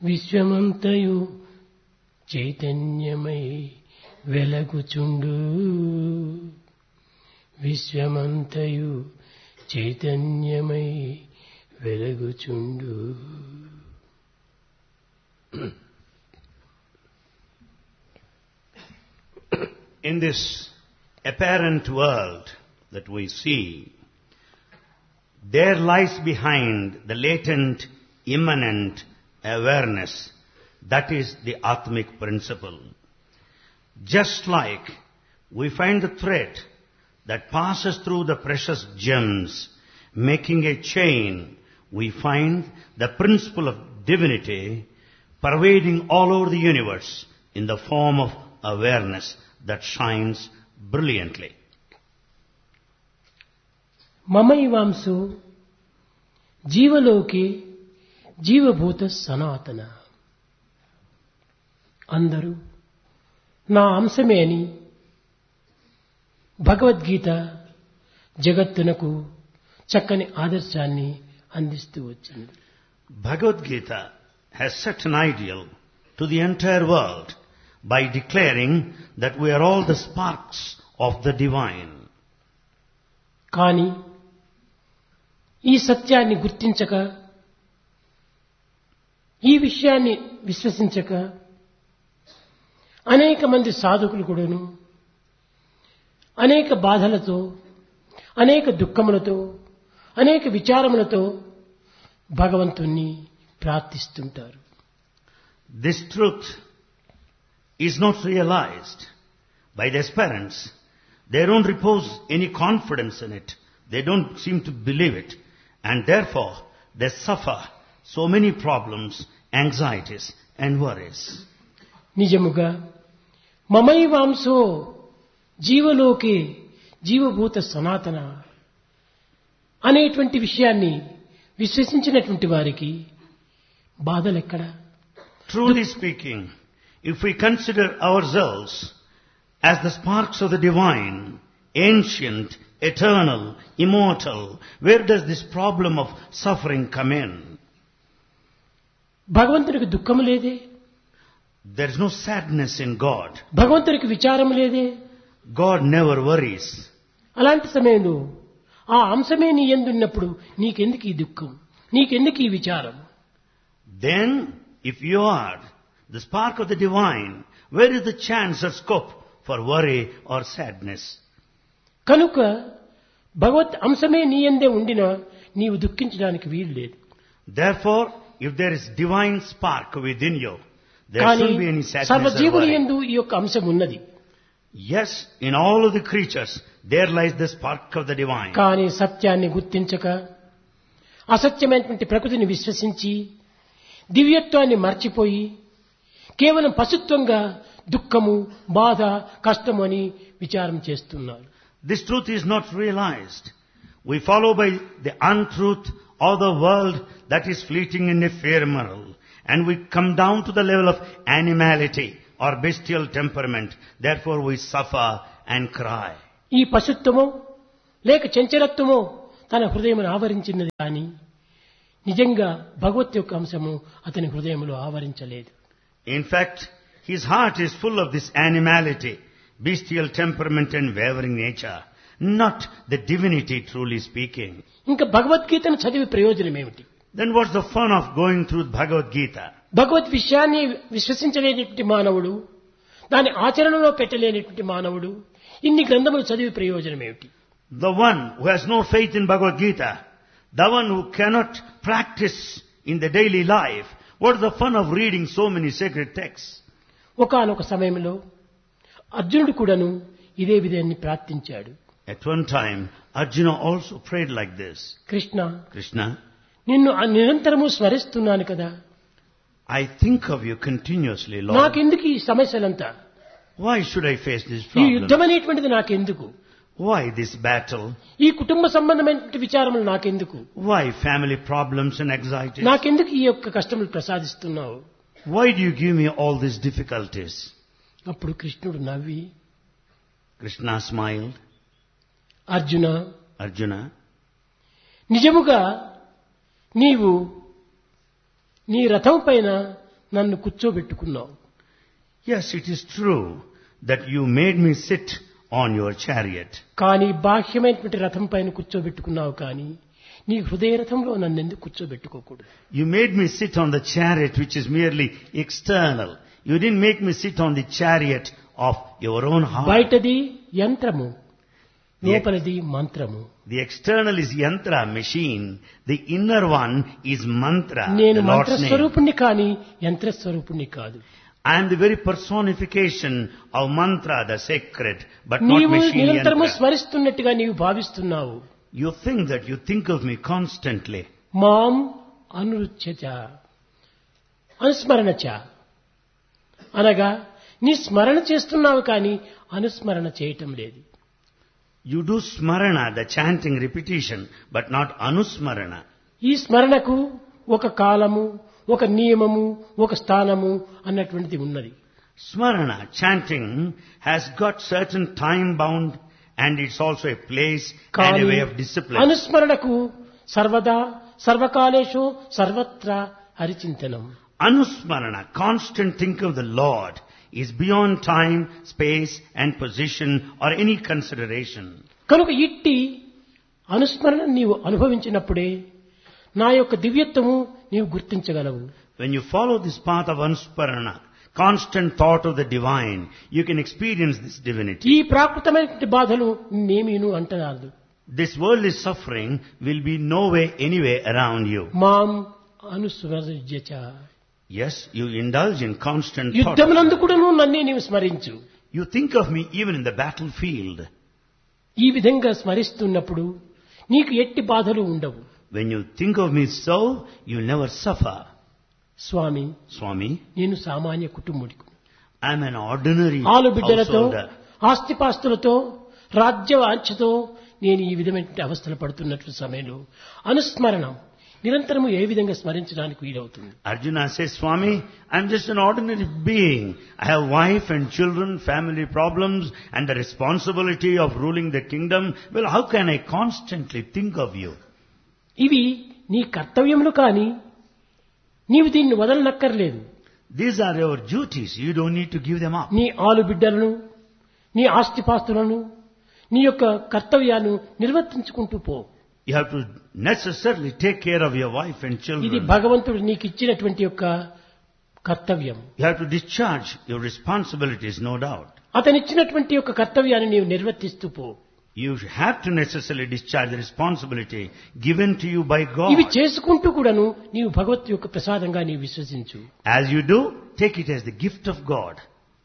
విశ్వమంతయు చైతన్యమై వెలగుచుండు. విశ్వమంతయు చైతన్యమై వెలగుచుండు. In this apparent world that we see, there lies behind the latent, immanent awareness. That is the Atmic principle. Just like we find the thread that passes through the precious gems, making a chain, we find the principle of divinity pervading all over the universe in the form of awareness that shines brilliantly. మమైవాంసో జీవలోకే జీవభూత సనాతన. అందరూ నా అంశమే అని భగవద్గీత జగత్తునకు చక్కని ఆదర్శాన్ని అందిస్తూ వచ్చింది. Bhagavad Gita has set an ideal to the entire world by declaring that we are all the sparks of the divine. కానీ ఈ సత్యాన్ని గుర్తించక, ఈ విషయాన్ని విశ్వసించక అనేక మంది సాధకులు కూడాను అనేక బాధలతో, అనేక దుఃఖములతో, అనేక విచారములతో భగవంతుణ్ణి ప్రార్థిస్తుంటారు. This truth is not realized by the aspirants. They don't repose any confidence in it. They don't seem to believe it. And therefore, they suffer so many problems, anxieties and worries. నిజముగా మమైవాంసో జీవలోకే జీవభూత సనాతన అనేటువంటి విషయాన్ని విశ్వసించినటువంటి వారికి బాధలెక్కడ? Truly speaking, if we consider ourselves as the sparks of the divine, ancient, eternal, immortal, where does this problem of suffering come in? భగవంతునికి దుఃఖము లేదే, There is no sadness in God. భగవంతునికి విచారము లేదే. God never worries. అలాంటి సమయంలో ఆ అంశమే నీ యందున్నప్పుడు నీకెందుకు ఈ దుఃఖం, నీకెందుకు ఈ విచారం? Then, if you are the spark of the divine, where is the chance or scope for worry or sadness? కనుక భగవత్ అంశమే నీ యందే ఉండినా నీవు దుఃఖించడానికి వీలు లేదు. Therefore, if there is divine spark within you, there కానీ shouldn't be any sadness or సర్వజీవుల worry. యందు ఈ యొక్క అంశం ఉన్నది. Yes, in all of the creatures, there lies the spark of the divine. కానీ సత్యాన్ని గుర్తించక అసత్యమైనటువంటి ప్రకృతిని విశ్వసించి దివ్యత్వాన్ని మర్చిపోయి కేవలం పశుత్వంగా దుఃఖము, బాధ, కష్టము అని విచారం చేస్తున్నారు. This truth is not realized. We follow by the untruth of the world that is fleeting and ephemeral, and we come down to the level of animality or bestial temperament. Therefore we suffer and cry. ఈ పశుత్వమో లేక చంచలత్వమో తన హృదయమును ఆవరించినది కానీ నిజంగా భగవత్ యొక్క అంశము అతని హృదయములో ఆవరించలేదు. In fact, his heart is full of this animality, bestial temperament and wavering nature, not the divinity truly speaking. ఇంకా భగవద్గీతను చదివి ప్రయోజనం ఏమిటి? Then what's the fun of going through Bhagavad Gita? భగవద్ విషయాన్ని విశ్వసించలేనటువంటి మానవుడు, దాని ఆచరణలో పెట్టలేనటువంటి మానవుడు ఇన్ని గ్రంథములు చదివి ప్రయోజనం ఏమిటి? The one who has no faith in Bhagavad Gita, the one who cannot practice in the daily life, what is the fun of reading so many sacred texts? ఒకానొక సమయంలో అర్జునుడు కూడాను ఇదే విధయాన్ని ప్రార్థించాడు. At one time, Arjuna also prayed like this. Krishna, Krishna, నిన్ను నిరంతరము స్మరిస్తున్నాను కదా, I think of you continuously, Lord. నాకెందుకు ఈ సమస్యలంతా? Why should I face this ఈ యుద్ధం problem? అనేటువంటిది నాకెందుకు? Why this battle? ఈ కుటుంబ సంబంధమైనటువంటి విచారములు నాకెందుకు? Why family problems and anxieties? నాకెందుకు ఈ యొక్క కష్టములు ప్రసాదిస్తున్నావు? Why do you give me all these difficulties? అప్పుడు కృష్ణుడు నవ్వి, Krishna smiled. అర్జున, Arjuna, నిజముగా నీవు నీ రథం పైన నన్ను కూర్చోబెట్టుకున్నావు. Yes, it is true that you made me sit on your chariot. కానీ బాహ్యమైనటువంటి రథం పైన కూర్చోబెట్టుకున్నావు, కానీ నీ హృదయ రథంలో నన్ను ఎందుకు కూర్చోబెట్టుకోకూడదు? You made me sit on the chariot which is merely external. You didn't make me sit on the chariot of your own heart. బయటది యంత్రము, లోపలది మంత్రము. The external is yantra, machine. The inner one is mantra, నేను the Lord's name. మంత్రస్వరూపుణ్ణి కానీ యంత్రస్వరూపుణ్ణి కాదు. I am the very personification of mantra, the sacred, but not నీవు machine నిరంతరము yantra. స్మరిస్తున్నట్టుగా నీవు భావిస్తున్నావు. You think that you think of me constantly. మాం అనురుచ్యచ అనుస్మరణచ అనగా నీ స్మరణ చేస్తున్నావు కానీ అనుస్మరణ చేయటం లేదు. You do smarana, the chanting repetition, but not anusmarana. ఈ స్మరణకు ఒక కాలము, ఒక నియమము, ఒక స్థానము అన్నటువంటిది ఉన్నది. Smarana, chanting, has got certain time bound and it's also a place and a way of discipline. అనుస్మరణకు సర్వదా సర్వకాలేషు సర్వత్రా హరిచింతనం. Anusmarana, constant think of the Lord, is beyond time, space and position or any consideration. కనుక ఇట్టి అనుస్మరణ నీవు అనుభవించినప్పుడే నా యొక్క దివ్యత్వము నీవు గుర్తించగలవు. When you follow this path of anusmarana, constant thought of the divine, you can experience this divinity. ఈ ప్రాకృతమైనటువంటి బాధలు నేమీను అంటరాదు. This worldly suffering will be no way, anyway around you. మాం అనుస్మరజ్యచ Yes, you indulge in constant thought. యుద్ధమునందు కూడాను నన్నే నీవు స్మరించు. You think of me even in the battlefield. ఈ విధంగా స్మరిస్తున్నప్పుడు నీకు ఎట్టి బాధలు ఉండవు. When you think of me so, you'll never suffer. Swamy, Swami, నేను సామాన్య కుటుంబుడికి, I'm an ordinary ఆలు బిడ్డలతో, householder. ఆస్తిపాస్తులతో, రాజ్య వాంఛతో నేను ఈ విధమైన అవస్థలు పడుతున్నటువంటి సమయంలో అనుస్మరణం నిరంతరము ఏ విధంగా స్మరించడానికి వీలవుతుంది? Arjuna says, Swami, I'm just an ordinary being. I have wife and children, family problems, and the responsibility of ruling the kingdom. Well, how can I constantly think of you? ఇవి నీ కర్తవ్యములు కానీ నీవు దీన్ని వదలనక్కర్లేదు. These are your duties. You don't need to give them up. నీ ఆలు బిడ్డలను, నీ ఆస్తిపాస్తులను, నీ యొక్క కర్తవ్యాన్ని నిర్వర్తించుకుంటూ పో. You have to necessarily take care of your wife and ఇది children. భగవంతుడు నీకు ఇచ్చినటువంటి యొక్క కర్తవ్యం. You have to discharge your responsibilities, no doubt. అతనిచ్చినటువంటి యొక్క కర్తవ్యాన్ని నీవు నిర్వర్తిస్తూ పో. You have to necessarily discharge the responsibility given to you by God. ఇవి చేసుకుంటూ కూడాను నీవు భగవత్ యొక్క ప్రసాదంగా నీవు విశ్వసించు. As you do, take it as the gift of God.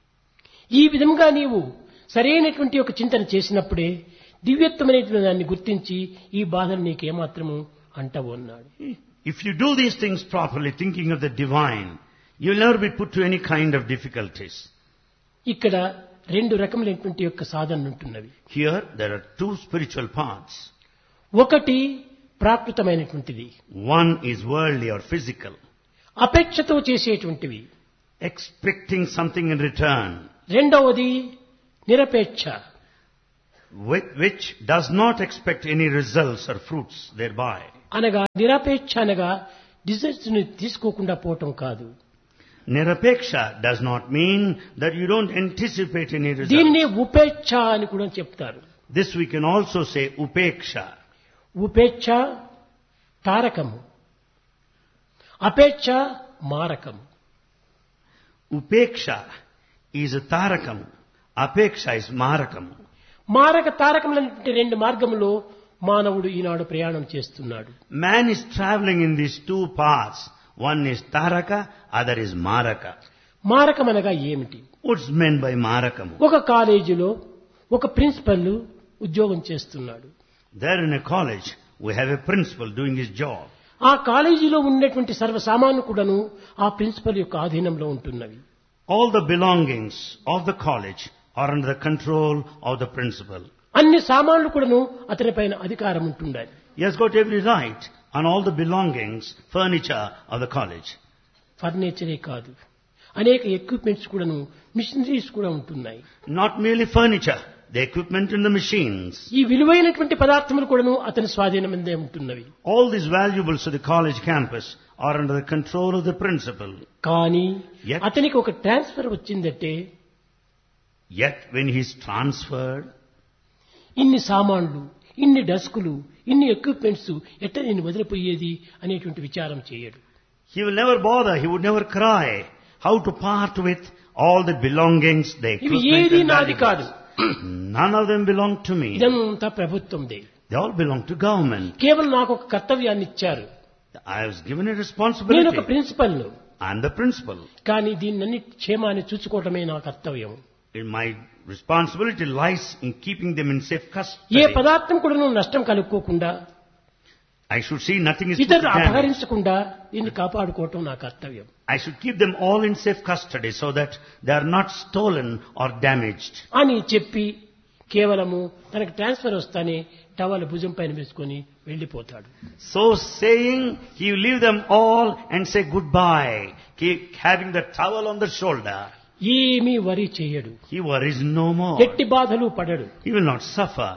ఈ విధంగా నీవు సరైనటువంటి ఒక చింతన చేసినప్పుడే దివ్యత్వమైనటువంటి దాన్ని గుర్తించి ఈ బాధను నీకేమాత్రము అంటవు అన్నాడు. If you do these things properly, thinking of the divine, you'll never be put to any kind of difficulties. ఇక్కడ రెండు రకములైనటువంటి యొక్క సాధనలు ఉంటున్నవి. Here, there are two spiritual paths. ఒకటి ప్రాకృతమైనటువంటిది, One is worldly or physical, అపేక్షతో చేసేటువంటివి. expecting something in return, రెండవది నిరపేక్ష, which does not expect any results or fruits thereby. అనగా నిరపేక్ష అనగా desires ని తీసుకోకుండా పోవటం కాదు. Nirapeksha does not mean that you don't anticipate any results. దీన్ని ఉపేక్ష అని కూడా చెప్తారు. This we can also say upeksha. ఉపేక్ష తారకము, అపేక్ష మారకము. Upeksha is a tarakam. Apeksha is marakam. మారక తారకములైనటువంటి రెండు మార్గములో మానవుడు ఈనాడు ప్రయాణం చేస్తున్నాడు. Man is traveling in these two paths. One is taraka, other is maraka. మారకం అనగా ఏమిటి? What's meant by marakam? ఒక కాలేజీలో ఒక ప్రిన్సిపల్ ఉద్యోగం చేస్తున్నాడు. There in a college, we have a principal doing his job. ఆ కాలేజీలో ఉన్నటువంటి సర్వసామాన్లు కూడాను ఆ ప్రిన్సిపల్ యొక్క ఆధీనంలో ఉంటున్నవి. All the belongings of the college are under the control of the principal. అన్ని సామాన్లు కూడాను అతని పైన అధికారం ఉంటుండాలి. He has got every right on all the belongings, furniture of the college. ఫర్నిచరే కాదు, అనేక ఎక్విప్మెంట్స్ కూడాను, మిషనరీస్ కూడా ఉంటున్నాయి. Not merely furniture, the equipment and the machines. ఈ విలువైనటువంటి పదార్థములు కూడాను అతని స్వాధీనమందే ఉంటున్నవి. All these valuables of the college campus are under the control of the principal. కానీ Yet- అతనికి ఒక ట్రాన్స్ఫర్ వచ్చిందంటే Yet when he is transferred, ఇన్ని సామాన్లు, ఇన్ని డస్కులు, ఇన్ని ఎక్విప్మెంట్స్ ఎట్ట నేను వదిలిపోయేది అనేటువంటి విచారం చేయడు. he will never bother, he would never cry how to part with all the belongings, the ఇవి equipment ఏది and నాది కాదు. valuables. None of them belong to me. ఇదంతా ప్రభుత్వందే. They all belong to government. కేవలం నాకు ఒక కర్తవ్యాన్ని ఇచ్చారు. I was given a నేను ఒక responsibility. ప్రిన్సిపల్ను. I'm the principal. కానీ దీన్ని క్షేమాన్ని చూసుకోవటమే నా కర్తవ్యం. My responsibility lies in keeping them in safe A custody. పదార్థం కూడా నువ్వు నష్టం కలుక్కోకుండా, I should see nothing is put to ఇతరులు damage. అపహరించకుండా దీన్ని కాపాడుకోవటం నా కర్తవ్యం. I should keep them all in safe custody so that they are not stolen or damaged. అని చెప్పి కేవలము తనకు ట్రాన్స్ఫర్ వస్తానే టవల్ భుజం పైన వేసుకొని వెళ్లిపోతాడు. So saying, he will leave them all and say goodbye, keep having the towel on the shoulder. ఏమీ వరి చేయడు. He worries no more. ఎట్టి బాధలు పడడు. He will not suffer.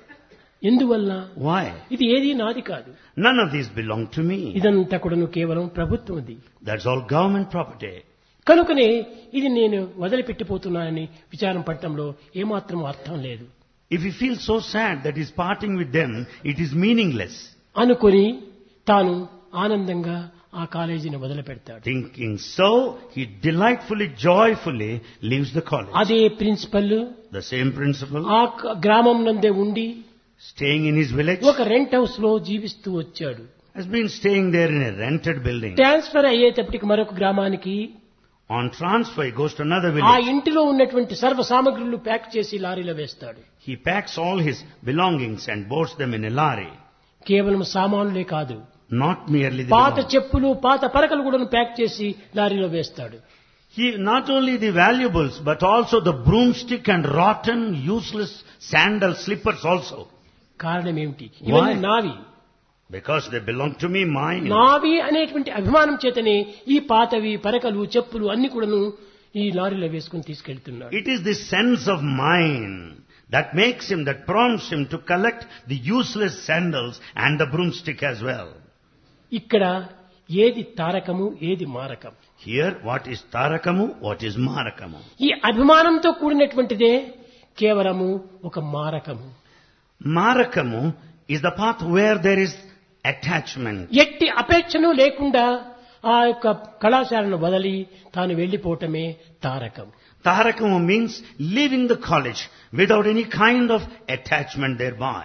ఎందువల్ల? Why? ఇది ఏది నాది కాదు. None of these belong to me. ఇదంతా కూడాను కేవలం ప్రభుత్వంది. That's all government property. కనుకనే ఇది నేను వదిలిపెట్టిపోతున్నానని విచారం పడటంలో ఏమాత్రం అర్థం లేదు. If he feels so sad that he's parting with them, it is meaningless. అనుకొని తాను ఆనందంగా ఆ కాలేజీని వదిలిపెడతాడు. Thinking so, he delightfully, joyfully leaves the college. అదే ప్రిన్సిపల్ The same principal, ఆ గ్రామం నందే ఉండి staying in his village, ఒక రెంట్ హౌస్ లో జీవిస్తూ వచ్చాడు. has been staying there in a rented building. Transfer అయ్యేటప్పటికి మరొక గ్రామానికి On transfer, he goes to another ఆ village. ఇంటిలో ఉన్నటువంటి సర్వ సామగ్రులు ప్యాక్ చేసి లారీలో వేస్తాడు. He packs all his belongings and boards them in a lorry. కేవలం సామానులే కాదు, Not merely the పాత belongings. చెప్పులు, పాత పరకలు కూడా ప్యాక్ చేసి లారీలో వేస్తాడు. He, not only the valuables, but also the broomstick and rotten, useless sandal slippers also. కారణం ఏమిటి? ఇవన్నీ Why? నావి. Because they belong to me, mine. నావి అనేటువంటి అభిమానం చేతనే ఈ పాతవి పరకలు చెప్పులు అన్ని కూడాను ఈ లారీలో వేసుకుని తీసుకెళ్తున్నాడు. It is the sense of mine that makes him, that prompts him to collect the useless sandals and the broomstick as well. ఇక్కడ ఏది తారకము, ఏది మారకం? Here, what is tarakamu, what is marakamu? ఈ అభిమానంతో కూడినటువంటిదే కేవలము ఒక మారకము. Marakamu is the path where there is attachment. ఎట్టి అపేక్షను లేకుండా ఆ యొక్క కళాశాలను వదిలి తాను వెళ్లిపోవటమే Tarakam. Tarakamu means leaving the college without any kind of attachment thereby.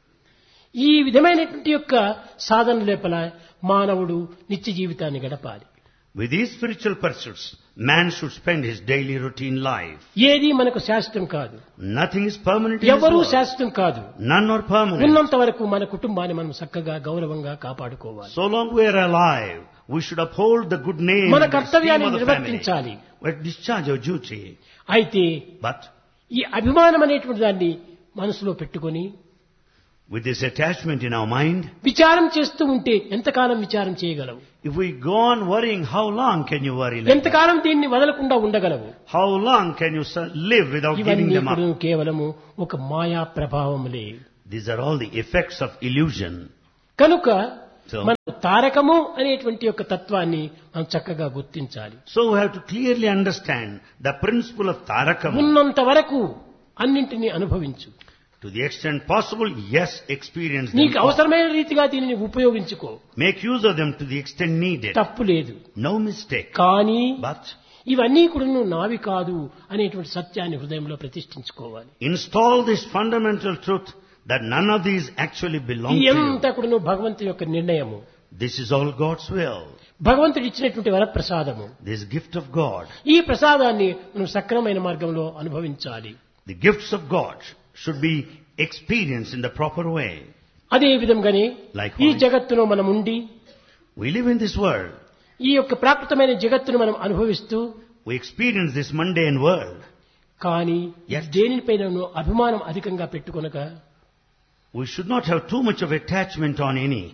ఈ విధమైనటువంటి యొక్క సాధన లోపల మానవుడు నిత్య జీవితాన్ని గడపాలి. With these spiritual pursuits, man should spend his daily routine life. ఏది మనకు శాశ్వతం కాదు, Nothing is permanent in this ఎవరూ world. శాశ్వతం కాదు. None are permanent. ఉన్నంత వరకు మన కుటుంబాన్ని మనం చక్కగా గౌరవంగా కాపాడుకోవాలి. So long we are alive, we should uphold the good name మన and esteem కర్తవ్యాన్ని of the family. నిర్వర్తించాలి. We discharge our duty. అయితే But ఈ అభిమానం అనేటువంటి దాన్ని మనసులో పెట్టుకొని with this attachment in our mind, విచారం చేస్తూ ఉంటే ఎంతకాలం విచారం చేయగలవు? if we go on worrying, how long can you worry like that? ఎంతకాలం దీన్ని వదలకుండా ఉండగలవు? How long can you live without giving ఇవన్నీ them up? కూడా కేవలము ఒక మాయా ప్రభావములే. These are all the effects of illusion. కనుక So- మనం తారకము అనేటువంటి యొక్క తత్వాన్ని మనం చక్కగా గుర్తించాలి. So we have to clearly understand the principle of tarakamu. ఉన్నంత వరకు అన్నింటినీ అనుభవించు. To the extent possible, yes, experience them. నీకు all. అవసరమైన రీతిగా దీనిని ఉపయోగించుకో, Make use of them to the extent needed. తప్పు లేదు. No mistake. కానీ But ఇవన్నీ కూడా నువ్వు నావి కాదు అనేటువంటి సత్యాన్ని హృదయంలో ప్రతిష్ఠించుకోవాలి. install this fundamental truth that none of these actually belong ఇది to you. ఎంత కూడా నువ్వు భగవంతుని యొక్క నిర్ణయము, This is all God's will. భగవంతుడు ఇచ్చినటువంటి వరప్రసాదము. This gift of God. ఈ ప్రసాదాన్ని మనం సక్రమైన మార్గంలో అనుభవించాలి. The gifts of God should be experienced in the proper way. అదే విధంగానే Likewise. ఈ జగత్తులో మనం ఉండి We live in this world. ఈ యొక్క ప్రాకృతమైన జగత్తును మనం అనుభవిస్తూ We experience this mundane world. కానీ Yes. దేనిపైన అభిమానం అధికంగా పెట్టుకొనక We should not have too much of attachment on any.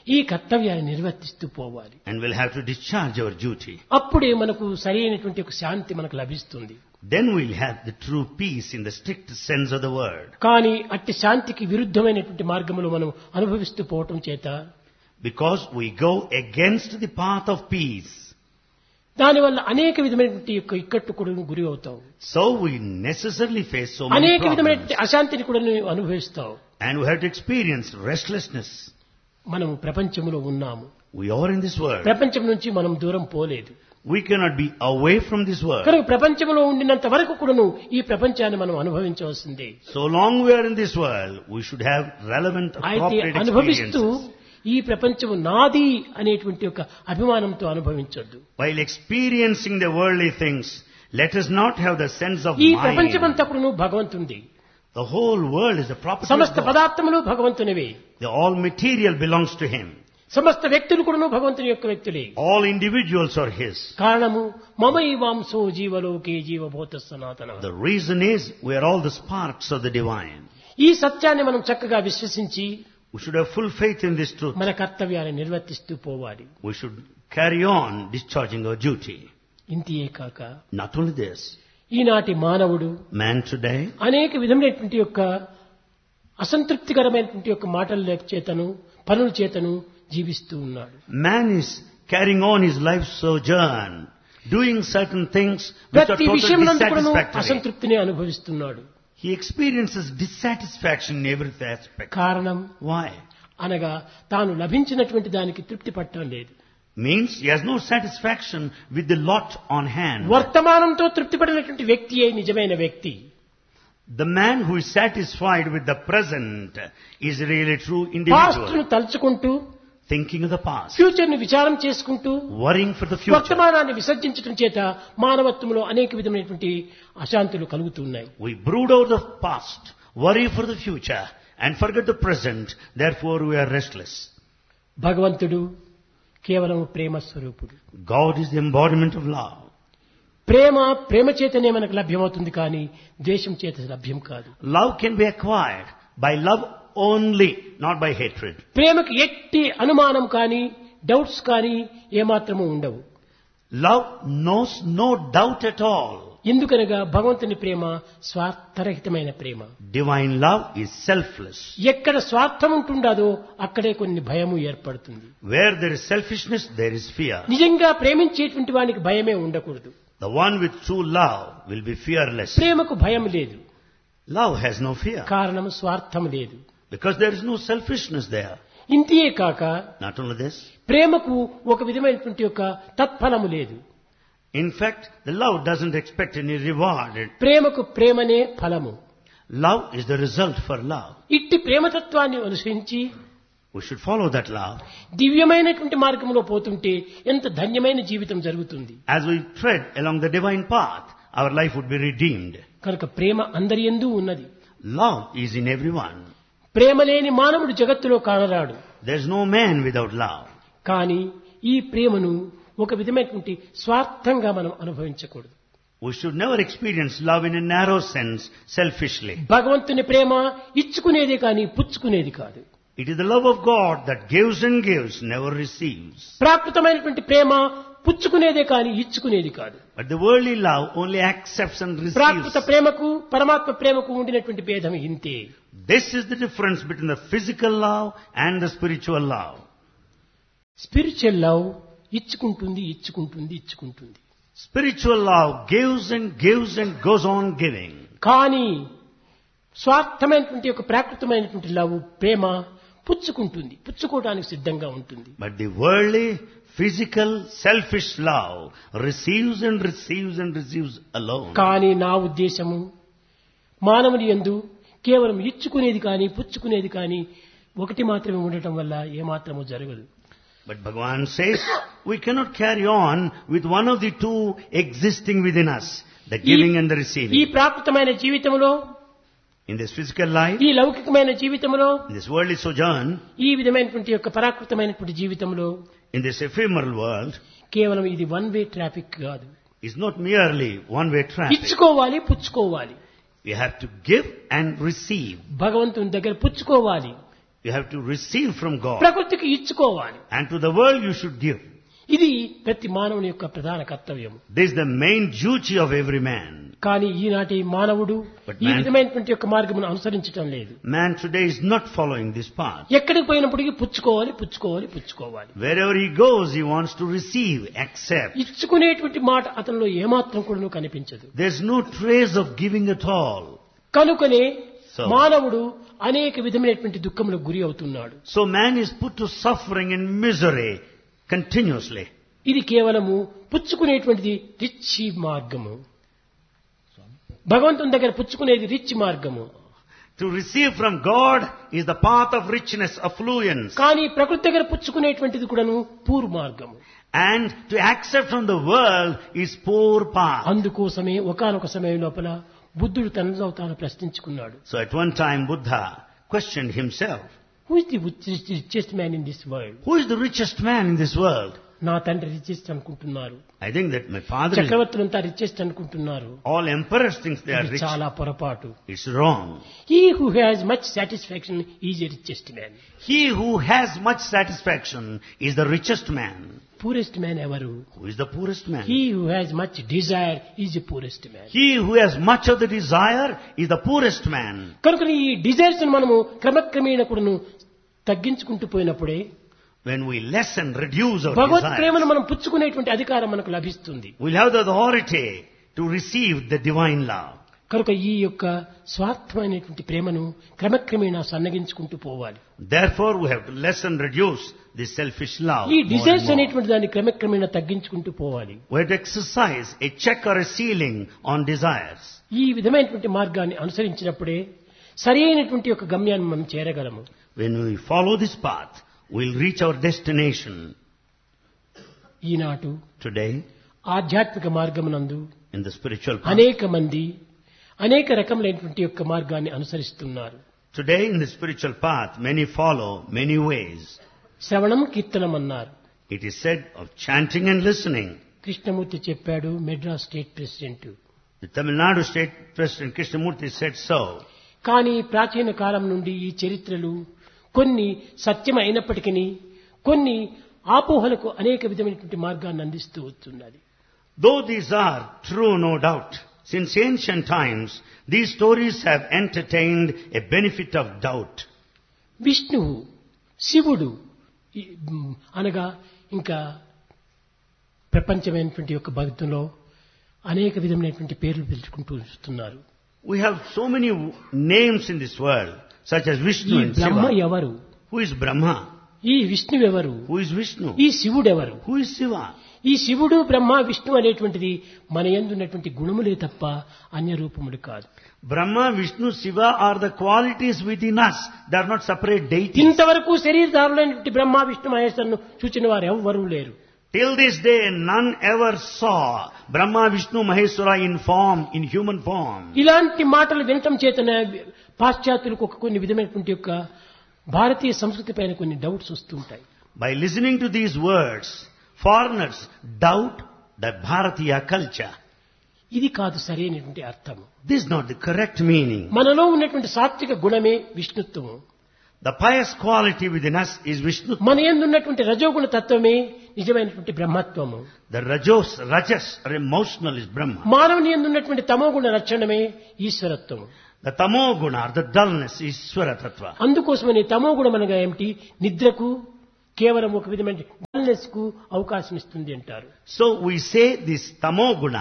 ఈ కర్తవ్యాన్ని నిర్వర్తిస్తూ పోవాలి. And we'll have to discharge our duty. అప్పుడే మనకు సరైనటువంటి ఒక శాంతి మనకు లభిస్తుంది. Then we'll have the true peace in the strict sense of the word. కానీ అట్టి శాంతికి విరుద్ధమైనటువంటి మార్గములు మనం అనుభవిస్తూ పోవటం చేత Because we go against the path of peace. దానివల్ల అనేక విధమైనటువంటి యొక్క ఇక్కట్టు కూడా గురి అవుతావు. So we necessarily face so many అనేక problems. విధమైనటువంటి అశాంతిని కూడా నువ్వు అనుభవిస్తావు. And we have to experience restlessness. మనం ప్రపంచంలో ఉన్నాము. We are in this world. ప్రపంచం నుంచి మనం దూరం పోలేదు. We cannot be away from this world. కనుక ప్రపంచంలో ఉండినంత వరకు కూడాను ఈ ప్రపంచాన్ని మనం అనుభవించవలసిందే. So long we are in this world, we should have relevant, అయితే appropriate అనుభవిస్తూ experiences. ఈ ప్రపంచము నాది అనేటువంటి ఒక అభిమానంతో అనుభవించొద్దు. While experiencing the worldly things, let us not have the sense of ఈ mind. ప్రపంచమంతా కూడాను భగవంతునిది. The whole world is the property of సమస్త God. పదార్థములు భగవంతునివే. The all material belongs to Him. సమస్త వ్యక్తులు కూడాను భగవంతుని యొక్క వ్యక్తులే. All individuals are His. కారణము మమైవాంసో జీవలోకే జీవభూత సనాతన. The reason is we are all the sparks of the divine. ఈ సత్యాన్ని మనం చక్కగా విశ్వసించి We should have full faith in this truth. మన కర్తవ్యాన్ని నిర్వర్తిస్తూ పోవాలి. We should carry on discharging our duty. ఇంతియే కాక Not only this, ఈనాటి మానవుడు man today అనేక విధమైనటువంటి యొక్క అసంతృప్తికరమైనటువంటి యొక్క మాటల చేతను పనుల చేతను జీవిస్తూ ఉన్నాడు. man is carrying on his life sojourn, doing certain things which are ప్రతి totally విషయంలో dissatisfactory. అసంతృప్తిని అనుభవిస్తున్నాడు. He experiences dissatisfaction in every aspect. కారణం Why? అనగా తాను లభించినటువంటి దానికి తృప్తి పట్టడం లేదు. Means he has no satisfaction with the lot on hand. వర్తమానంతో తృప్తి పడినటువంటి వ్యక్తియే నిజమైన వ్యక్తి. The man who is satisfied with the present is really true past ను individual. తలుచుకుంటూ Thinking of the past, future ని విచారం చేసుకుంటూ worrying for the future. వర్తమానాన్ని విసర్జించడం చేత మానవత్వంలో అనేక విధమైనటువంటి అశాంతులు కలుగుతున్నాయి. We brood over the past, worry for the future, and forget the present. Therefore we are restless. భగవంతుడు కేవలం ప్రేమ స్వరూపుడు. God is the embodiment of love. ప్రేమ చేతనే మనకు లభ్యమవుతుంది కానీ ద్వేషం చేత లభ్యం కాదు. Love can be acquired by love only, not by hatred. ప్రేమకు ఎట్టి అనుమానం కానీ డౌట్స్ కానీ ఏమాత్రము ఉండవు. Love knows no doubt at all. ఎందుకనగా భగవంతుని ప్రేమ స్వార్థరహితమైన ప్రేమ. Divine love is selfless. ఎక్కడ స్వార్థం ఉంటుండదో అక్కడే కొన్ని భయము ఏర్పడుతుంది. Where there is selfishness, there is fear. నిజంగా ప్రేమించేటువంటి వానికి భయమే ఉండకూడదు. The one with true love will be fearless. ప్రేమకు భయం లేదు. Love has no fear. కారణం స్వార్థం లేదు. Because there is no selfishness there. ఇంతియే కాక Not only this, ప్రేమకు ఒక విధమైనటువంటి యొక్క తత్ఫలము లేదు. in fact, the love doesn't expect any reward. ప్రేమకు ప్రేమనే ఫలము. Love is the result for love. ఇట్టి ప్రేమతత్వాన్ని అనుసరించి We should follow that love. దివ్యమైనటువంటి మార్గంలో పోతుంటే ఎంత ధన్యమైన జీవితం జరుగుతుంది. As we tread along the divine path, our life would be redeemed. కనుక ప్రేమ అందరి యందు ఉన్నది. Love is in everyone. ప్రేమ లేని మానవుడు జగత్తులో కానరాడు. There is no man without love. కానీ ఈ ప్రేమను ఒక విధమైనటువంటి స్వార్థంగా మనం అనుభవించకూడదు. We should never experience love in a narrow sense, selfishly. భగవంతుని ప్రేమ ఇచ్చుకునేది కానీ పుచ్చుకునేది కాదు. It is the love of God that gives and gives, never receives. ప్రాకృతమైనటువంటి ప్రేమ పుచ్చుకునేదే కానీ ఇచ్చుకునేది కాదు. But the worldly love only accepts and receives. ప్రాకృత ప్రేమకు పరమాత్మ ప్రేమకు ఉండినటువంటి భేదం ఇంతే. This is the difference between the physical love and the spiritual love. Spiritual love ఇచ్చుకుంటుంది ఇచ్చుకుంటుంది ఇచ్చుకుంటుంది. Spiritual love gives and gives and goes on giving. కానీ స్వార్థమైనటువంటి ఒక ప్రాకృతమైనటువంటి love ప్రేమ పుచ్చుకుంటుంది, పుచ్చుకోవడానికి సిద్ధంగా ఉంటుంది. But the worldly, physical, selfish love receives and receives and receives alone. కానీ నా ఉద్దేశము మానవుని యందు కేవలం ఇచ్చుకునేది కానీ పుచ్చుకునేది కానీ ఒకటి మాత్రమే ఉండటం వల్ల ఏమాత్రము జరగదు. But Bhagavan says, we cannot carry on with one of the two existing within us, the giving and the ఈ receiving. ప్రాకృతమైన జీవితంలో, In this physical life, ఈ లౌకికమైన జీవితంలో, in this worldly sojourn, ఈ విధమైనటువంటి యొక్క పరాకృతమైనటువంటి జీవితంలో in this ephemeral world, కేవలం ఇది వన్ వే ట్రాఫిక్ కాదు. is not merely one-way traffic. ఇచ్చుకోవాలి, పుచ్చుకోవాలి. We have to give and receive. భగవంతుని దగ్గర పుచ్చుకోవాలి. You have to receive from God. ప్రకృతికి ఇచ్చుకోవాలి. And to the world you should give. ఇది ప్రతి మానవుని యొక్క ప్రధాన కర్తవ్యం. This is the main duty of every man. కానీ ఈనాటి మానవుడు ఈ విధమైనటువంటి యొక్క మార్గమును అనుసరించడం లేదు. Man today is not following this path. ఎక్కడికి పోయినప్పటికీ పుచ్చుకోవాలి. Wherever he goes, he wants to receive, accept. ఇచ్చుకునేటువంటి మాట అతనిలో ఏమాత్రం కూడా కనిపించదు. There's no trace of giving at all. కనుకనే So- మానవుడు అనేక విధమైనటువంటి దుఃఖములకు గురి అవుతున్నాడు. So man is put to suffering and misery continuously. ఇది కేవలము పుచ్చుకునేటువంటిది రిచ్ మార్గము. భగవంతుని దగ్గర పుచ్చుకునేది రిచ్ మార్గము. To receive from God is the path of richness, affluence. కానీ ప్రకృతి దగ్గర పుచ్చుకునేటువంటిది కూడాను పూర్ మార్గము. And to accept from the world is poor path. అందుకోసమే ఒకానొక సమయం లోపల బుద్ధుడు తనలో తాను ప్రశ్నించుకున్నాడు. So at one time Buddha questioned himself. Who is the richest man in this world? Who is the richest man in this world? నా తండ్రి richest అనుకుంటున్నారు. I think that my father is, చక్రవర్తులంతా richest అనుకుంటున్నారు. all emperors think they are ఇది rich. చాలా పొరపాటు. It's wrong. He who has much satisfaction is a richest man. He who has much satisfaction is the richest man. Poorest man ఎవరు? Who is the poorest man? He who has much Dzire is a poorest man. He who has much of the desire is the poorest man. కనుక ఈ desires మనము క్రమక్రమేణ కూడాను తగ్గించుకుంటూ పోయినప్పుడే When we lessen, reduce our Bhagwat desire, ప్రేమను మనం పుచ్చుకునేటువంటి అధికారం మనకు లభిస్తుంది. we'll have the authority to receive the divine love. కనుక ఈ యొక్క స్వార్థమైనటువంటి ప్రేమను క్రమక్రమేణా సన్నగించుకుంటూ పోవాలి. Therefore, we have to lessen, reduce this selfish love. ఈ more డిజైర్స్ and more. అనేటువంటి దాన్ని క్రమక్రమేణా తగ్గించుకుంటూ పోవాలి. We have to exercise a check or a ceiling on desires. ఈ విధమైనటువంటి మార్గాన్ని అనుసరించినప్పుడే సరైనటువంటి యొక్క గమ్యాన్ని మనం చేరగలము. When we follow this path, we'll reach our destination. Eenadu Today, ఆధ్యాత్మిక మార్గమునందు in the spiritual path, అనేక మంది అనేక రకములైనటువంటి యొక్క మార్గాన్ని అనుసరిస్తున్నారు. today in the spiritual path, many follow many ways. శ్రవణం కీర్తనం అన్నారు. It is said of chanting and listening. Krishnamurthy చెప్పాడు, Madras state president. The Tamil Nadu State President Krishnamurti said so. కానీ ప్రాచీన కాలం నుండి ఈ చరిత్రలు కొన్ని సత్యం అయినప్పటికీ కొన్ని ఆపోహలకు అనేక విధమైనటువంటి మార్గాన్ని అందిస్తూ వస్తున్నది. Though these are true, no doubt, since ancient times, these stories have entertained a benefit of doubt. విష్ణువు, శివుడు అనగా ఇంకా ప్రపంచమైనటువంటి యొక్క భక్తులో అనేక విధమైనటువంటి పేర్లు పిలుచుకుంటూ వస్తున్నారు. We have so many names in this world, such as ఈ Vishnu and బ్రహ్మ Shiva. ఎవరు? Who is Brahma? ఈ విష్ణువు ఎవరు? Who is Vishnu? ఈ శివుడు ఎవరు? Who is Shiva? ఈ శివుడు బ్రహ్మ విష్ణు అనేటువంటిది మన యందున్నటువంటి గుణములే తప్ప అన్య రూపములు కాదు. Brahma, Vishnu, Shiva are the qualities within us. They are not separate deities. ఇంతవరకు శరీరధారులైనటువంటి బ్రహ్మ విష్ణు మహేశ్వరును చూచిన వారు ఎవ్వరూ లేరు. Till this day, none ever saw Brahma, Vishnu, Maheshwara in form, in human form. ఇలాంటి మాటలు వినటం చేతన పాశ్చాత్యులకు కొన్ని విధమైనటువంటి యొక్క భారతీయ సంస్కృతి పైన కొన్ని డౌట్స్ వస్తుంటాయి. By listening to these words, foreigners doubt the Bharatiya culture. ఇది కాదు సరైనటువంటి అర్థము. This is not the correct meaning. మనలో ఉన్నటువంటి సాత్విక గుణమే విష్ణుత్వము. The pious quality within us is Vishnu. మన యందు ఉన్నటువంటి రజోగుణ తత్వమే నిజమైనటువంటి బ్రహ్మత్వము. The rajas or emotional is Brahma. మానవుని యందు ఉన్నటువంటి తమోగుణ లక్షణమే ఈశ్వరత్వము. The tamoguna or the dullness is Swara Tattva. అందుకోసమని తమోగుణం అనగా ఏమిటి? నిద్రకు కేవలం ఒక విధమైన డల్నెస్ కు అవకాశం ఇస్తుంది అంటారు. So we say this tamoguna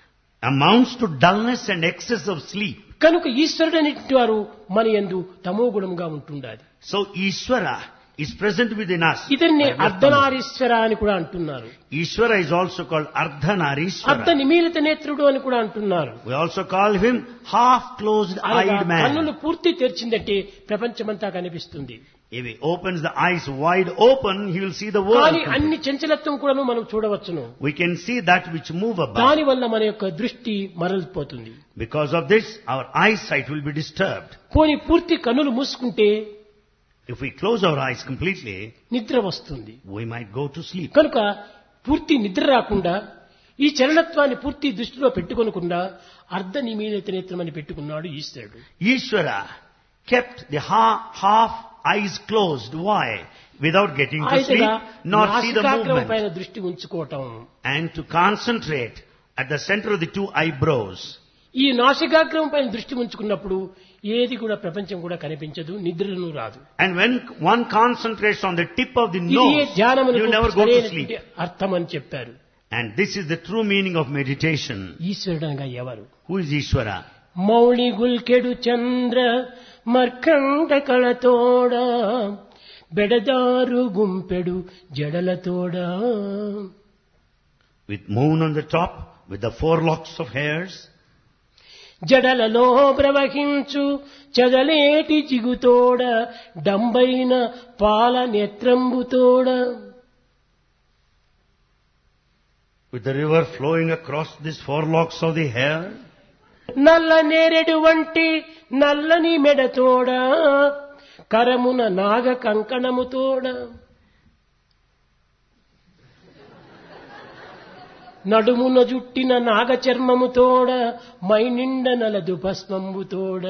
amounts to dullness and excess of sleep. కనుక ఈశ్వరుడు అనేటువంటి వారు మన యందు తమోగుణంగా ఉంటుండాలి. So Ishvara is present within us. ఇతన్ని by way of అర్ధనారీశ్వర అని కూడా అంటున్నారు. tamogu. Ishvara is also called అర్ధ Ardhanarishvara. నిమీలిత నేత్రుడు అని కూడా అంటున్నారు. We also call him half-closed-eyed అనగా man. కన్నులు పూర్తి తెరిచిందంటే ప్రపంచమంతా కనిపిస్తుంది. If he opens the eyes wide open, he will see the world. కానీ completely. అన్ని చంచలత్వం కూడా మనం చూడవచ్చును. We can see that which move about. దాని వల్ల మన యొక్క దృష్టి మరలిపోతుంది. Because of this, our eyesight will be disturbed. పోని పూర్తి కన్నులు మూసుకుంటే If we close our eyes completely, నిద్ర వస్తుంది. we might go to sleep. కనుక పూర్తి నిద్ర రాకుండా ఈ చలనత్వాన్ని పూర్తి దృష్టిలో పెట్టుకొనకుండా అర్ధ నిమీలిత నేత్రం అని పెట్టుకున్నాడు ఈశ్వరుడు. Ishvara kept the half eyes closed. Why? Without getting to అయితే sleep, nor see the నాసికాగ్రం పైన movement. దృష్టి ఉంచుకోవటం. And to concentrate at the center of the two eyebrows. ఈ నాసికాగ్రం పైన దృష్టి ఉంచుకున్నప్పుడు ఏది కూడా ప్రపంచం కూడా కనిపించదు, నిద్రను రాదు. And when one concentrates on the tip of the ఇది nose, ధ్యానమునకు you never go to సరైనటువంటి sleep. అర్థం అని చెప్పారు. And this is the true meaning of meditation. ఈశ్వరుడు అనగా ఎవరు? Who is Ishvara? Mouli గుల్కెడు Chandra మర్కంట కళతోడ బెడదారు గుంపెడు జడలతోడ. With moon on the top, with the 4 locks of hairs, జడలలో ప్రవహించు చదలేటి జిగుతోడ డంబైన పాల నేత్రంబుతోడ. with the river flowing across these 4 locks of the hair, నల్ల నేరెడు వంటి నల్లని మెడతోడ కరమున నాగ కంకణముతోడ. నడుమున జుట్టిన నాగ చర్మముతోడ మైనిండ నలదు భస్మంబుతోడ.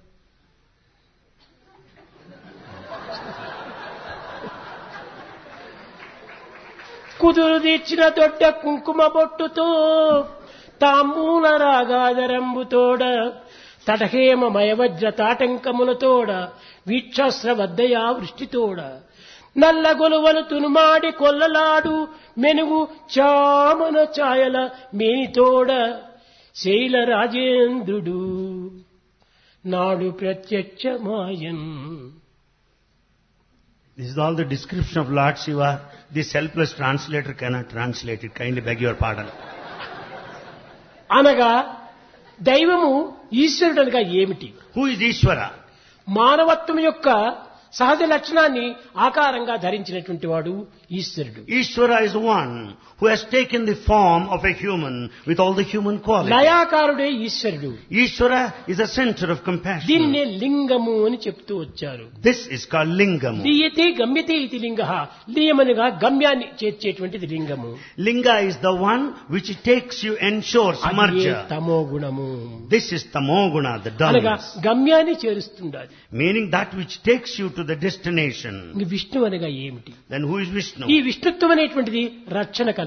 కుదురు తీర్చిన దొడ్డ కుంకుమ బొట్టుతో తాంబూల రాగాదరంబుతోడ తటహేమ మయవజ్ర తాటంకములతోడ వీక్షాస్త్ర వద్దయా వృష్టితోడ నల్ల గొలువలు తునుమాడి కొల్లలాడు మెనుగు చామన ఛాయల మేనితోడ శైల రాజేంద్రుడు నాడు ప్రత్యక్షమాయన్. this is all the description of Lord Shiva. This helpless translator cannot translate it. Kindly beg your pardon. అనగా దైవము ఈశ్వరుడు అనగా ఏమిటి? Who is Ishvara? మానవత్వం యొక్క సహజ లక్షణాన్ని ఆకారంగా ధరించినటువంటి వాడు ఈశ్వరుడు. Ishvara is one who has taken the form of a human with all the human qualities. లయాకారుడే ఈశ్వరుడు. Ishvara is a center of compassion. దీన్నే లింగము అని చెప్తూ వచ్చారు. This is called Lingam. లీయతే గమ్యతే ఇది లింగ. లీయమనగా గమ్యాన్ని చేర్చేటువంటిది లింగము. Linga is the one which takes you, ensures అదే merger. తమో గుణము. This is tamoguna, the అనగా dullness. గమ్యాన్ని చేరుస్తుండాలి. Meaning that which takes you to the destination. ఇంక విష్ణు అనగా ఏమిటి? Then who is Vishnu? ఈ విష్ణుత్వం అనేటువంటిది రక్షణకర్త.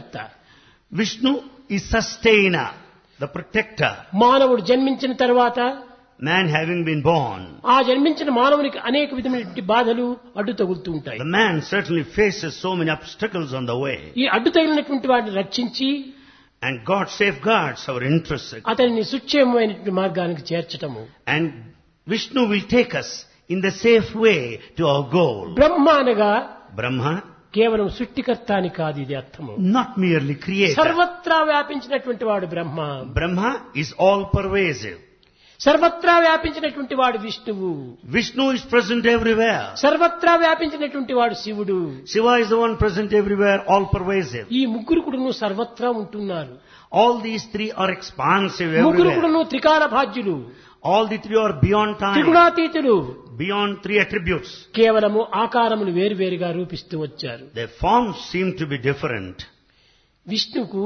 Vishnu is sustainer, the protector. మానవుడు జన్మించిన తర్వాత Man having been born, ఆ జన్మించిన మానవునికి అనేక విధమైనటువంటి బాధలు అడ్డు తగులుతూ ఉంటాయి. the man certainly faces so many obstacles on the way. ఈ అడ్డు తగిలినటువంటి వాటిని రక్షించి And God safeguards our interests. అతనిని సుక్షేమమైనటువంటి మార్గానికి చేర్చటము. And Vishnu will take us in the safe way to our goal. బ్రహ్మ అనగా Brahma, కేవలం సృష్టికర్త అని కాదు ఇది అర్థము. not merely creator. సర్వత్రా వ్యాపించినటువంటి వాడు బ్రహ్మ. Brahma is all pervasive. సర్వత్రా వ్యాపించినటువంటి వాడు విష్ణువు. Vishnu is present everywhere. సర్వత్రా వ్యాపించినటువంటి వాడు శివుడు. Shiva is the one present everywhere, all pervasive. ఈ ముగ్గురు కూడాను సర్వత్రా ఉంటున్నారు. All these three are expansive ముగ్గురు everywhere. కూడాను త్రికాల భాజ్యులు, All the three are beyond time, త్రిగుణాతీతులు. beyond 3 attributes. కేవలము ఆకారములు వేరువేరుగా రూపిస్తూ వచ్చారు. Their forms seem to be different. విష్ణుకు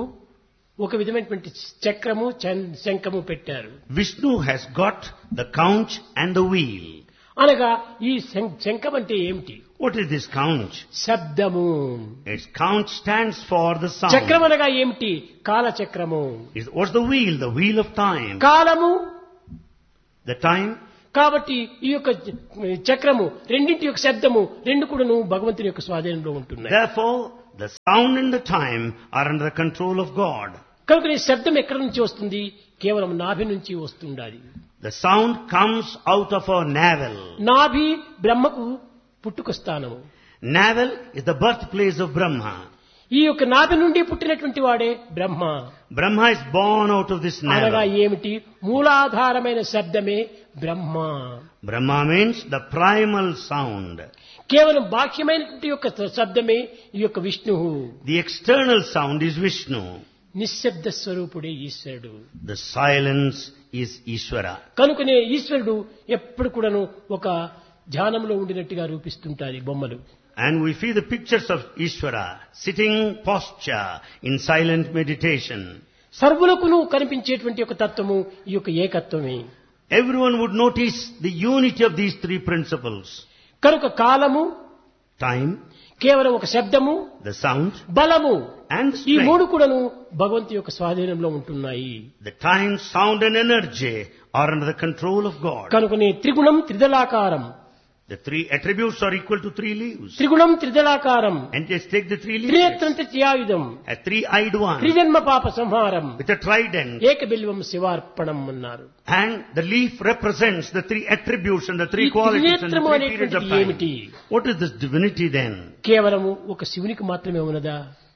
ఒక విధమైనటువంటి చక్రము శంఖము పెట్టారు. Vishnu has got the conch and the wheel. అనగా ఈ శంఖం అంటే ఏమిటి? What is this conch? శబ్దము. Its conch stands for the చక్రం sound. అనగా ఏమిటి? కాలచక్రము. What's the wheel? The wheel of time. కాలము. The time. కాబట్టి ఈ యొక్క చక్రము రెండింటి యొక్క శబ్దము రెండు కూడాను భగవంతుని యొక్క స్వాధీనంలో ఉంటున్నాయి. Therefore, the sound and the time are under the control of God. కనుక ఈ శబ్దం ఎక్కడి నుంచి వస్తుంది? కేవలం నాభి నుంచి వస్తుండాలి. The sound comes out of our navel. నాభి బ్రహ్మకు పుట్టుక స్థానము. Navel is the birthplace of Brahma. ఈ యొక్క నాభి నుండి పుట్టినటువంటి వాడే బ్రహ్మ. Brahma is born out of this అనగా navel. ఏమిటి? మూలాధారమైన శబ్దమే బ్రహ్మ. Brahma means the primal sound. కేవలం బాహ్యమైనటువంటి యొక్క శబ్దమే ఈ యొక్క విష్ణువు. The external sound is Vishnu. నిశ్శబ్ద స్వరూపుడే ఈశ్వరుడు. The silence is Ishvara. కనుకనే ఈశ్వరుడు ఎప్పుడు కూడాను ఒక ధ్యానంలో ఉండినట్టుగా రూపిస్తుంటారు బొమ్మలు. And we see the pictures of Ishvara sitting posture in silent meditation. సర్వులకును కనిపించేటువంటి ఒక తత్వము ఈ యొక్క ఏకత్వమే. Everyone would notice the unity of these three principles. కనుక కాలము, time, కేవలం ఒక శబ్దము, the sound, బలము, and ఈ strength. మూడు కూడాను భగవంతు యొక్క స్వాధీనంలో ఉంటున్నాయి. The time, sound and energy are under the control of God. కనుకనే త్రిగుణం త్రిదళాకారం. The three attributes are equal to three leaves. త్రిగుణం త్రిదళాకారం. And just take the three leaves. త్రినేత్రం త్రియాయుధం. A three-eyed one త్రిజన్మ పాప సంహారం. with a trident. ఏకబిల్వం శివార్పణం అన్నారు. And the leaf represents the three attributes and the three qualities and the త్రినేత్రము three periods of అనేటువంటిది ఏమిటి? time. What is this divinity then? కేవలము ఒక శివునికి మాత్రమే ఉన్నదా?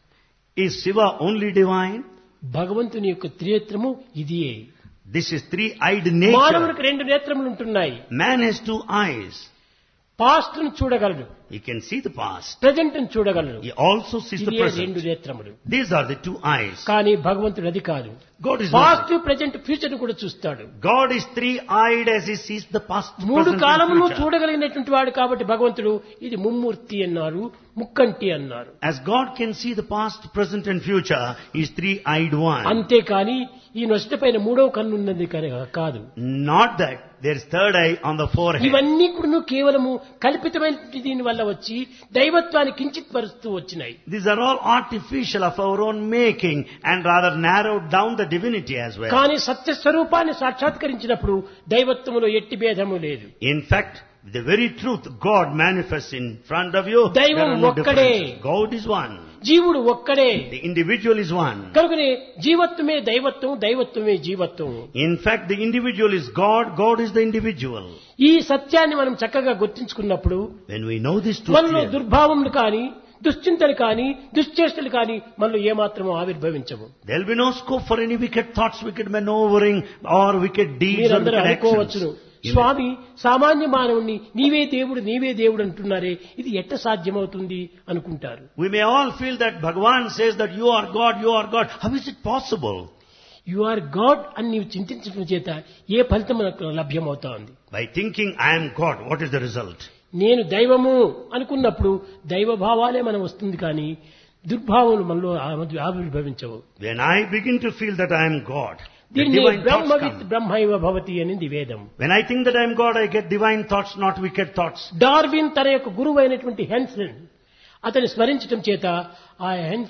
Is Shiva only divine? భగవంతుని యొక్క త్రినేత్రము ఇదియే. This is three-eyed nature. మానవునికి రెండు నేత్రములు ఉంటున్నాయి. Man has two eyes. Past ను చూడగలడు, He can see the past. Present ను చూడగలడు. He also sees the ఇదే రెండు present. నేత్రములు. These are the two eyes. కానీ భగవంతుడు అది కాదు. God is past, not. Present, future కూడా చూస్తాడు. God is three-eyed as He sees the past, మూడు present కాలమును and future. చూడగలిగినటువంటి వాడు కాబట్టి భగవంతుడు ఇది ముమ్మూర్తి అన్నారు, ముక్కంటి అన్నారు. As God can see the past, present and future, He is three-eyed one. అంతేకాని ఈ నొసట పైన మూడవ కన్ను ఉన్నది కాదు. Not that there is third eye on the forehead. ఇవన్నీ కూడా కేవలము కల్పితమైన దీని వల్ల వచ్చి దైవత్వాన్ని కించిత్ పరుస్తూ వచ్చినాయి. These are all artificial of our own making and rather narrowed down the divinity as well. కానీ సత్య స్వరూపాన్ని సాక్షాత్కరించినప్పుడు దైవత్వములో ఎట్టి భేదము లేదు. In fact, the very truth God manifests in front of you. దైవం there are no ఒక్కడే. differences. God is one. జీవుడు ఒక్కడే. The individual is one. కనుకనే జీవత్వమే దైవత్వం, దైవత్వమే జీవత్వం. In fact, the individual is God, God is the individual. ఈ సత్యాన్ని మనం చక్కగా గుర్తించుకున్నప్పుడు When we know this truth మనలో clearly, దుర్భావములు కానీ, దుశ్చింతలు కానీ, దుశ్చేష్టలు కానీ మనలో ఏమాత్రము ఆవిర్భవించవు. there will be no scope for any wicked thoughts, wicked maneuvering or wicked deeds or మీరందరూ wicked అనుకోవచ్చును, actions. స్వామి సామాన్య మానవుణ్ణి నీవే దేవుడు నీవే దేవుడు అంటున్నారే, ఇది ఎట్ట సాధ్యమవుతుంది అనుకుంటారు. We may all feel that Bhagavan says that you are God, you are God. How is it possible? You are God అని నీవు చింతించడం చేత ఏ ఫలితం మనకు లభ్యమవుతోంది? By thinking I am God, what is the result? నేను దైవము అనుకున్నప్పుడు దైవ భావాలే మనం వస్తుంది కానీ దుర్భావములు మనలో ఆవిర్భవించవు. When I begin to feel that I am God, the దీన్ని divine thoughts బ్రహ్మవిత్ come. బ్రహ్మైవ భవతి అనేది వేదం. When I think that I am God, I get divine thoughts, not wicked thoughts. Darwin తన యొక్క గురువు అయినటువంటి హెన్స్లెన్ అతని స్మరించడం చేత ఆ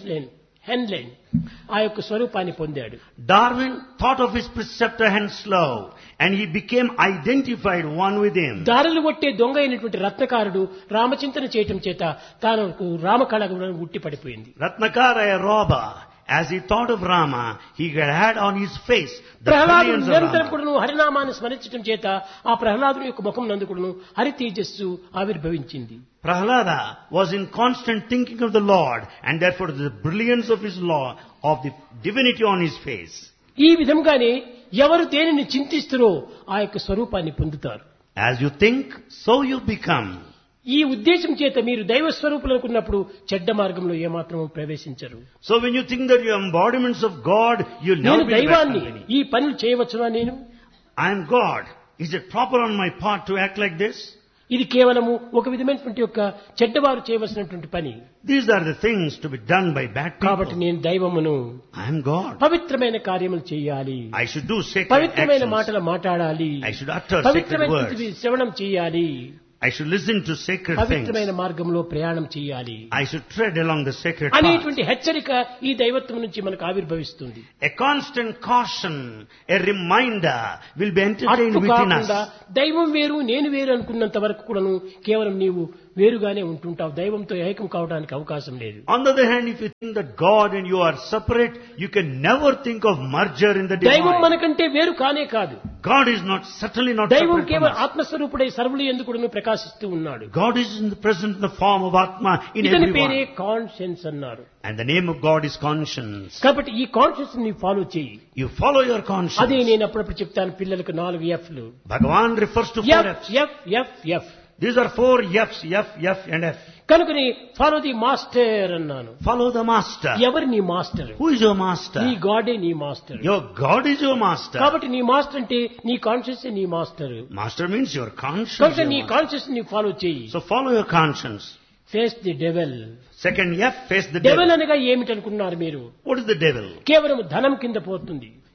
హెన్లెన్ ఆ యొక్క స్వరూపాన్ని పొందాడు. Darwin thought of his preceptor Henslow and he became identified one with him. దారులు కొట్టే దొంగ అయినటువంటి రత్నకారుడు రామచింతన చేయటం చేత తాను రామకళ ఉట్టి పడిపోయింది. Ratnakara, a robber, as he thought of Rama, he had on his face the ప్రహ్లాదుడు brilliance of నిరంతరం Rama. కూడాను హరినామాన్ని స్మరించడం చేత ఆ ప్రహ్లాదుని యొక్క ముఖం నందు కూడాను హరి తేజస్సు ఆవిర్భవించింది. Prahlada was in constant thinking of the Lord and therefore the brilliance of his law, of the divinity on his face. ఈ విధంగానే ఎవరు దేనిని చింతిస్తారో ఆ యొక్క స్వరూపాన్ని పొందుతారు. As you think, so you become. ఈ ఉద్దేశం చేత మీరు దైవ స్వరూపులు అనుకున్నప్పుడు చెడ్డ మార్గంలో ఏమాత్రము ప్రవేశించరు. So when you think that you are embodiments of God, you'll never నేను be the bad దైవాన్ని company. ఈ పనులు చేయవచ్చునా? నేను I am God. Is it proper on my part to act like this? ఇది కేవలము ఒక విధమైనటువంటి యొక్క చెడ్డవారు చేయవలసినటువంటి పని. These are the things to be done by bad కాబట్టి people. నేను దైవమును, I am God. పవిత్రమైన కార్యములు చేయాలి, I should do sacred పవిత్రమైన actions. మాటలు మాట్లాడాలి, I should utter sacred పవిత్రమైనటువంటి words. శ్రవణం చేయాలి, I should listen to sacred పవిత్రమైన things. మార్గంలో ప్రయాణం చేయాలి I should tread along the sacred path. అనేటువంటి హెచ్చరిక ఈ దైవత్వం నుంచి మనకు ఆవిర్భవిస్తుంది. A constant caution, a reminder will be entertained అట్లు within కాకుండా us. దైవం వేరు నేను వేరు అనుకున్నంత వరకు కూడాను కేవలం నీవు వేరుగానే ఉంటుంటావు. దైవంతో ఏకం కావడానికి అవకాశం లేదు. On the other hand, if you think that God and you are separate, you can never think of merger in the దైవం divine. మనకంటే వేరు కానే కాదు. God is not, certainly not దైవం separate from కేవలం us. ఆత్మస్వరూపుడై సర్వులు ఎందుకు కూడాను ప్రకాశిస్తూ ఉన్నాడు. God is in the present in the form of Atma in ఇతని పేరే everyone. కాన్షియన్స్ అన్నారు. And the name of God is conscience. కాబట్టి ఈ కాన్షియన్స్ ని ఫాలో చేయి. You follow your అదే conscience. నేను అప్పుడప్పుడు చెప్తాను పిల్లలకు 4 F'లు. Bhagavan refers to 4 F F's. F F F. These are 4 F's, F, F and F. కనుకని ఫాలో ది మాస్టర్ అన్నాను. Follow the master. ఎవరు నీ master? Who is your master? నీ గాడే నీ master. Your God is your master. కాబట్టి నీ master అంటే నీ కాన్షియస్ నీ master. Master means your conscience. కనుక your నీ master. కాన్షియస్ ని ఫాలో చేయి. So follow your conscience. Face the devil. Second F, face the devil devil. అనగా ఏమిటనుకున్నారు మీరు? What is the devil? కేవలం ధనం కింద పోతుంది.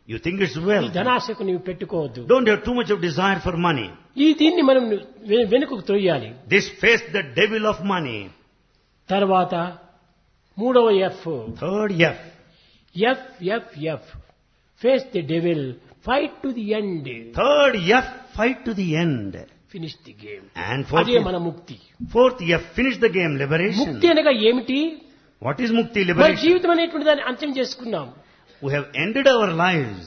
You think it's ఈ wealth. ధనాశకు నీవు పెట్టుకోవద్దు. Don't have too much of desire for money. దీన్ని మనం వెనుకకు తొయ్యాలి. This face the devil of money. తర్వాత మూడవ F. Third F. F face the devil, fight to the end. Third F, fight to the end. Finish the game. And fourth, అదే మన ముక్తి. fourth F, finish the game, liberation. ముక్తి అనగా ఏమిటి? What is mukti, మన liberation? జీవితం అనేటువంటి దాన్ని అంత్యం చేసుకున్నాం. We have ended our lives.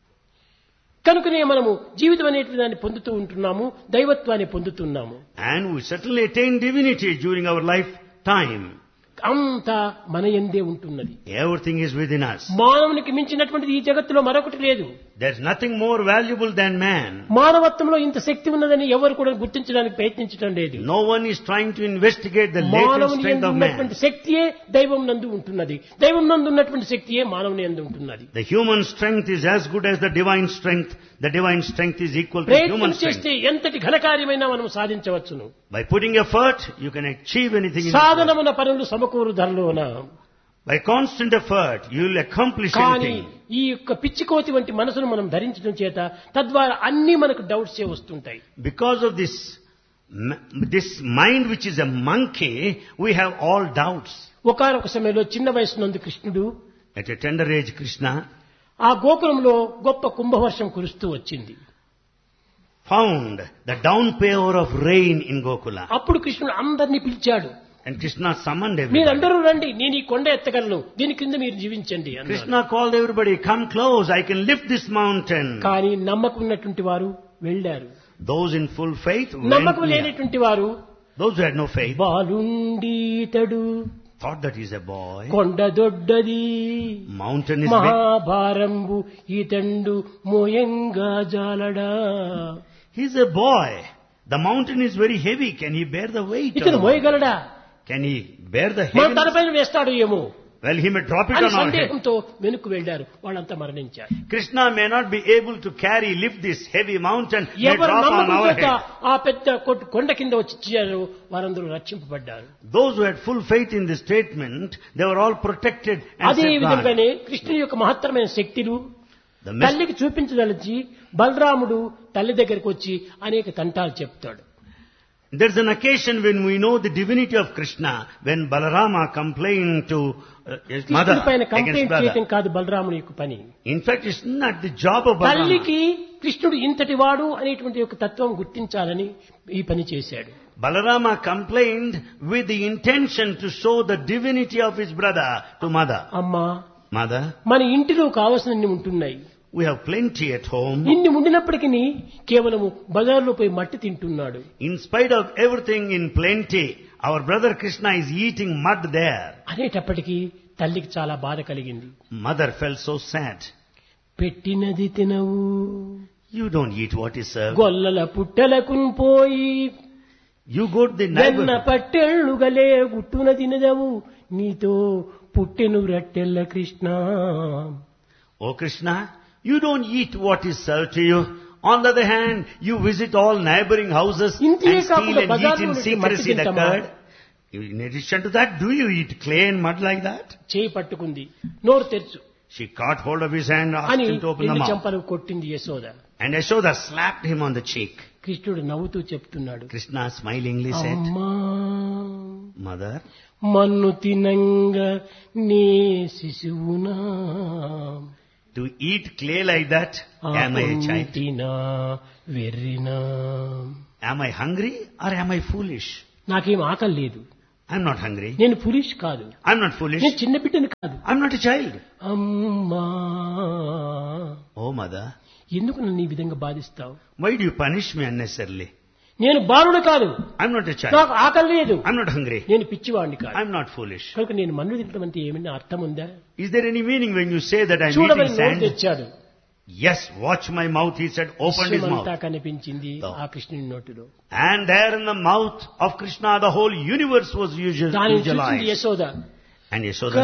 కనుకనే మనము జీవితం అనేటువంటి దాన్ని పొందుతూ ఉంటున్నాము, దైవత్వాన్ని పొందుతున్నాము. And we certainly attain divinity during our lifetime. అంతా మన యందే ఉంటున్నది. Everything is within us. మానవునికి మించినటువంటిది ఈ జగత్తులో మరొకటి లేదు. There's nothing more valuable than man. మానవత్వంలో ఇంత శక్తి ఉన్నదని ఎవరు కూడా గుర్తించడానికి ప్రయత్నించడం లేదు. No one is trying to investigate the latent మానవుని strength యందు of man. ఉన్నటువంటి శక్తియే దైవం నందు ఉంటున్నది, దైవం నందు ఉన్నటువంటి శక్తియే మానవుని యందు ఉంటున్నది. The human strength is as good as the divine strength. The divine strength is equal to ప్రయత్నం human strength. చేస్తే ఎంతటి ఘనకార్యమైనా మనం సాధించవచ్చును. By putting effort, you can achieve anything in this world. సాధనమున పనులు సమకూరు ధరలోన. By constant effort, you will accomplish కానీ anything. ఈ యొక్క పిచ్చికోతి వంటి మనసును మనం ధరించడం చేత తద్వారా అన్ని మనకు డౌట్స్ వస్తుంటాయి. Because of this mind which is a monkey, we have all doubts. ఒకానొక సమయంలో చిన్న వయసు నందు కృష్ణుడు At a tender age, Krishna ఆ గోకులంలో గొప్ప కుంభవర్షం కురుస్తూ వచ్చింది. found the downpour of rain in Gokula. అప్పుడు కృష్ణుడు అందరినీ పిలిచాడు. And Krishna summoned everybody. మీరందరూ రండి, నేను ఈ కొండ ఎత్తగలను, దీని కింద మీరు జీవించండి అన్నాడు. Krishna called everybody, come close, I can lift this mountain. కానీ నమ్మకం ఉన్నటువంటి వారు వెళ్ళారు. Those in full faith went నమ్మకం near. లేనటువంటి వారు Those who had no faith బాలుండీతడు thought that he's a boy. కొండ దొడ్డది Mountain is big. మహాభారంబు ఈతండు మోయంగా జాలడా. He's a boy. The mountain is very heavy. Can he bear the weight? ఇతను of the mountain? మోయగలడా? Can he bear the మన heaviness? తలపైన వేస్తాడు ఏమో Well, he may drop it అని on our head. సందేహంతో వెనుక్కు వెళ్ళారు. వాళ్ళంతా మరణించారు. Krishna may not be able to lift this heavy mountain, may ఎవరు drop on నమ్మకం our చేత head. ఆ పెద్ద కొండ కింద వచ్చి చేరారో వారందరూ రక్షింపబడ్డారు. Those who had full faith in this statement, they were all protected and అదే safeguarded. విధంగానే కృష్ణుని యొక్క మహత్తరమైన శక్తులు The mess- తల్లికి చూపించదలిచి బలరాముడు తల్లి దగ్గరికి వచ్చి అనేక తంటాలు చెప్తాడు. There's an occasion when we know the divinity of Krishna, when Balarama complained to his mother కృష్ణుడి పైన against కంప్లైంట్ brother. చేయటం కాదు బలరాముని యొక్క పని. In fact, it's not the job of Balarama. తల్లికి కృష్ణుడు ఇంతటి వాడు అనేటువంటి ఒక తత్వం గుర్తించాలని ఈ పని చేశాడు. Balarama complained with the intention to show the divinity of his brother to mother. అమ్మా, Mother, మన ఇంటిలో కావలసినన్ని ఉంటున్నాయి. we have plenty at home. ఇన్ని ఉండినప్పటికీ కేవలము బజార్లో పోయి మట్టి తింటున్నాడు. In spite of everything in plenty, our brother Krishna is eating mud there. అనేటప్పటికీ తల్లికి చాలా బాధ కలిగింది. Mother felt so sad. పెట్టినది తినవు, You don't eat what is served. గొల్లల పుట్టలకు పోయి You go to the వెన్న neighbor. పట్టెళ్ళుగలే గుట్టున తినదవు, నీతో పుట్టెను రట్టెల్ల Krishna. Oh Krishna, you don't eat what is served to you. On the other hand, you visit all neighboring houses ఇంతే and steal కాకుండా and eat బజార్లో in నుండి secrecy మట్టి the తింటామా? curd. In addition to that, do you eat clay and mud like that? చేయి పట్టుకుంది, నోరు తెరుచు She caught hold of his hand, asked అని him to open the ఎన్ని mouth. చెంపలు కొట్టింది Yashoda. And Yashoda slapped him on the cheek. కృష్ణుడు నవ్వుతూ చెప్తున్నాడు, Krishna smilingly said, అమ్మా Mother, మన్ను తినంగ నీ శిశువునా to eat clay like that, am I a child? తినా వెర్రినా. Am I hungry or am I foolish? నాకేం ఆకలి లేదు, I'm not hungry. నేను పులిష్ కాదు, I'm not foolish. నేను చిన్న బిడ్డను కాదు. I'm not a child. అమ్మా, Oh mother, ఎందుకు నన్ను ఈ విధంగా బాధిస్తావు? why do you punish me unnecessarily? నేను బాలుడు కాదు, I'm not a child. నాకు ఆకలి లేదు, I'm not hungry. నేను పిచ్చివాడిని కాదు. I'm not foolish. కనుక నేను మన్ను తినడం అంటే ఏమైనా అర్థం ఉందా? Is there any meaning when you say that I'm చూడమని eating నోరు sand? తెచ్చాడు. Yes, watch my mouth, he said, opened his విశ్వమంతా mouth. కనిపించింది ఆ కృష్ణుని నోటిలో. And there in the mouth of Krishna, the whole universe was దానిని చూసింది visualized. యశోద. And Yashoda